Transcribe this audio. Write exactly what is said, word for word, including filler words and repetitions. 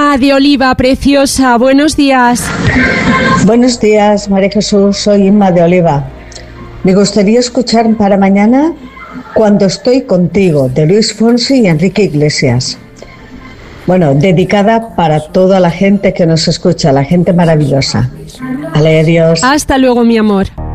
Inma de Oliva, preciosa, buenos días. Buenos días, María Jesús, soy Inma de Oliva. Me gustaría escuchar para mañana Cuando estoy contigo, de Luis Fonsi y Enrique Iglesias. Bueno, dedicada para toda la gente que nos escucha, la gente maravillosa. Ale, adiós. Hasta luego, mi amor.